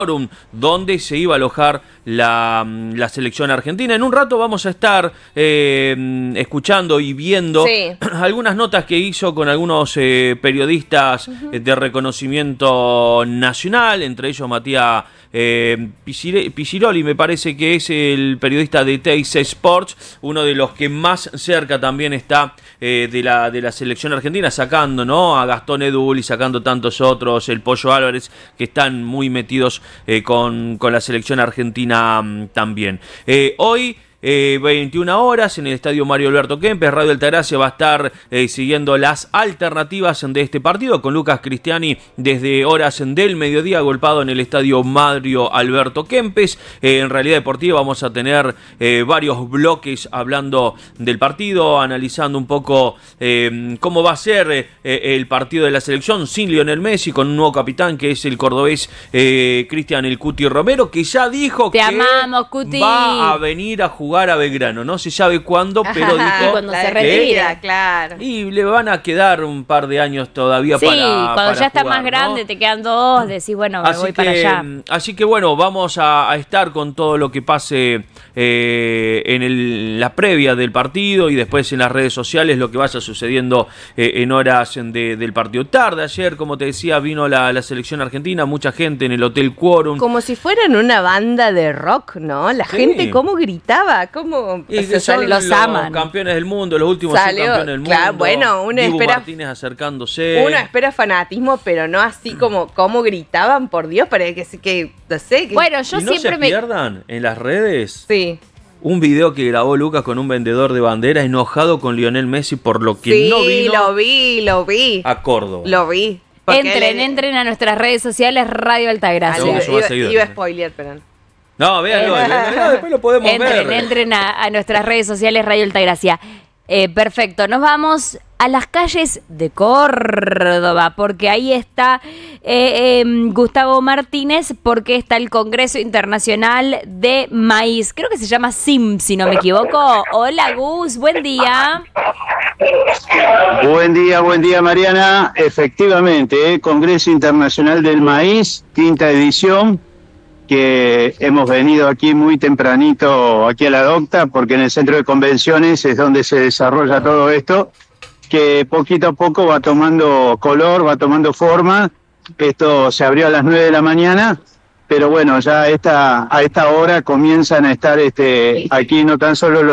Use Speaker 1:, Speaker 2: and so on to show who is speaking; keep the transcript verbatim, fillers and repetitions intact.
Speaker 1: donde se iba a alojar la, la selección argentina. En un rato vamos a estar eh, escuchando y viendo
Speaker 2: sí.
Speaker 1: algunas notas que hizo con algunos eh, periodistas uh-huh. de reconocimiento nacional, entre ellos Matías eh, Pisiroli, me parece que es el periodista de Teis Sports, uno de los que más cerca también está eh, de, la, de la selección argentina, sacando, ¿no?, a Gastón Edul y sacando tantos otros, el Pollo Álvarez, que están muy metidos Eh, con, con la selección argentina um, también. Eh, hoy, eh, veintiuna horas, en el estadio Mario Alberto Kempes, Radio Altagracia va a estar eh, siguiendo las alternativas de este partido, con Lucas Cristiani desde horas del mediodía, agolpado en el estadio Mario Alberto Kempes. Eh, en Realidad Deportiva vamos a tener eh, varios bloques hablando del partido, analizando un poco eh, cómo va a ser eh, el partido de la selección sin Lionel Messi, con un nuevo capitán que es el cordobés eh, Cristian El Cuti Romero, que ya dijo
Speaker 2: Te
Speaker 1: que
Speaker 2: amamos, Cuti.
Speaker 1: va a venir a jugar a Belgrano. No se sabe cuándo,
Speaker 2: Ajá,
Speaker 1: pero dijo
Speaker 2: cuando se retira,
Speaker 1: que,
Speaker 2: claro.
Speaker 1: Y le van a quedar un par de años todavía
Speaker 2: sí,
Speaker 1: para
Speaker 2: Sí, cuando
Speaker 1: para
Speaker 2: ya está
Speaker 1: jugar,
Speaker 2: más grande,
Speaker 1: ¿no?
Speaker 2: te quedan dos, decís, bueno, me
Speaker 1: así
Speaker 2: voy
Speaker 1: que,
Speaker 2: para allá.
Speaker 1: Así que bueno, vamos a, a estar con todo lo que pase eh, en el, la previa del partido y después en las redes sociales, lo que vaya sucediendo eh, en horas de, del partido. Tarde ayer, como te decía, vino la, la selección argentina, mucha gente en el Hotel Quorum.
Speaker 3: Como si fueran una banda de rock, ¿no? La
Speaker 1: sí.
Speaker 3: gente cómo gritaba, cómo
Speaker 1: y que son
Speaker 2: los,
Speaker 1: los
Speaker 2: aman.
Speaker 1: campeones del mundo, los últimos
Speaker 3: Salió,
Speaker 1: campeones del mundo.
Speaker 3: Claro, bueno, uno
Speaker 1: Dibu
Speaker 3: espera
Speaker 1: Martínez acercándose.
Speaker 3: Uno espera fanatismo, pero no así como cómo gritaban, por Dios, para que que no sé, que...
Speaker 2: Bueno, yo
Speaker 1: y no
Speaker 2: siempre
Speaker 1: se
Speaker 2: me
Speaker 1: pierdan en las redes.
Speaker 3: Sí.
Speaker 1: Un video que grabó Lucas con un vendedor de banderas enojado con Lionel Messi por lo que
Speaker 3: sí,
Speaker 1: no vino.
Speaker 3: lo vi, lo vi.
Speaker 1: A Córdoba.
Speaker 3: Lo vi.
Speaker 2: Entren, él... entren a nuestras redes sociales, Radio Altagracia.
Speaker 3: Ah, iba, iba, iba a spoilear, pero no.
Speaker 1: No, véanlo, véanlo, después lo podemos
Speaker 2: entren,
Speaker 1: ver.
Speaker 2: Entren a, a nuestras redes sociales, Radio Altagracia. Eh, perfecto, nos vamos a las calles de Córdoba, porque ahí está eh, eh, Gustavo Martínez, porque está el Congreso Internacional de Maíz. Creo que se llama S I M, si no me equivoco. Hola, Gus, buen día.
Speaker 4: Buen día, buen día, Mariana. Efectivamente, ¿eh? Congreso Internacional del Maíz, quinta edición, que hemos venido aquí muy tempranito, aquí a la Docta, porque en el centro de convenciones es donde se desarrolla todo esto, que poquito a poco va tomando color, va tomando forma. Esto se abrió a las nueve de la mañana, pero bueno, ya a esta, a esta hora comienzan a estar este, aquí no tan solo los